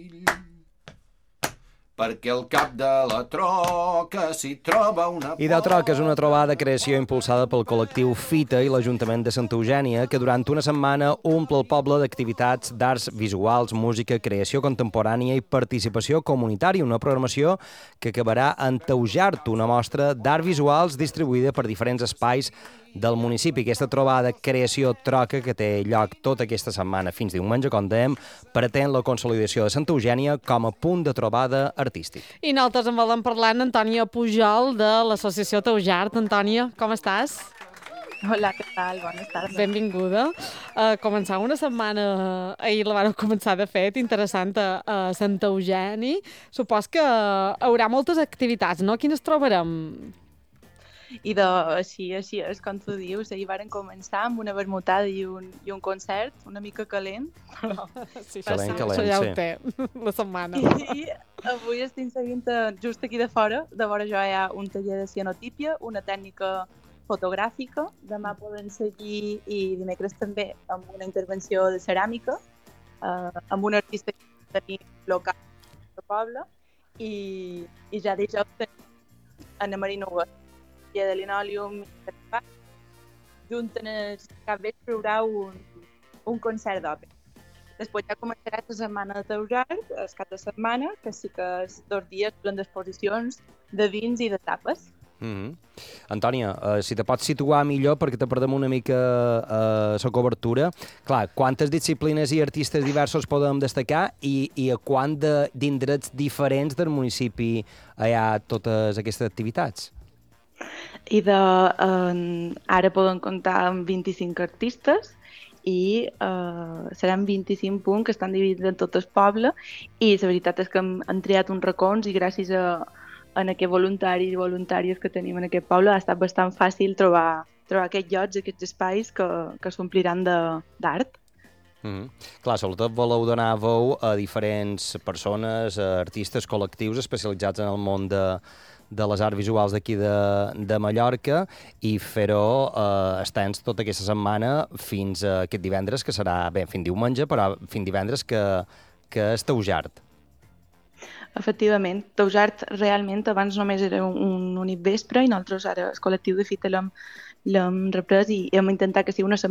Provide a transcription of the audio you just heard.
Perquè al cap de la troca s'hi troba una... I de Troca és una trobada creació impulsada pel col·lectiu Fita i l'Ajuntament de Santa Eugènia, que durant una setmana omple el poble d'activitats d'arts visuals, música, creació contemporània i participació comunitària, una programació que acabarà en Taujart, una mostra d'art visuals distribuïda per diferents espais del municipi. Aquesta trobada creació Troca, que té lloc tota aquesta setmana fins diumenge, com dèiem, pretén la consolidació de Santa Eugènia com a punt de trobada artístic. I nosaltres en volem parlar amb Antònia Pujol de l'associació Taujart. Antònia, com estàs? Hola, què tal? Bones tardes. Benvinguda. Començar una setmana, ahir la vàreu començar de fet, interessant a Sant Eugeni. Supos que hi haurà moltes activitats, no? Quines trobarem? I així és, com tu dius, ahir varen començar amb una vermutada i un concert una mica calent. Sí, Calent, això ja sí. ho té, la setmana. I avui estic seguint just aquí de fora. De vora jo hi ha un taller de cianotípia, una tècnica fotogràfica. Demà poden seguir i dimecres també amb una intervenció de ceràmica, amb un artista que tenim local del poble. I ja dijous tenim Anna Marina Huguet, de linòleum, junten el capvespre hi haurà un concert d'òpera. Després ja començarà la setmana de Taujart, el cap de setmana, que sí que és 2 dies plens d'exposicions de vins i de tapes. Antònia, si te pots situar millor perquè te perdem una mica la cobertura. Clar, quantes disciplines i artistes diversos podem destacar i a quant d'indrets diferents del municipi hi ha totes aquestes activitats? I ara poden comptar amb 25 artistes i seran 25 punts que estan dividits en tot el poble i la veritat és que hem triat uns racons i gràcies a aquests voluntaris i voluntàries que tenim en aquest poble ha estat bastant fàcil trobar aquests llocs, aquests espais que s'ompliran d'art. Clar, sobretot voleu donar veu a diferents persones, artistes, col·lectius especialitzats en el món de les arts visuals d'aquí de Mallorca i fer-ho estens tota aquesta setmana fins a aquest divendres, que serà, fins diumenge, però fins divendres que és Taujart. Efectivament, Taujart realment abans només era un únic vespre i nosaltres ara el col·lectiu de Fita l'hem reprès i hem intentat que sigui una setmana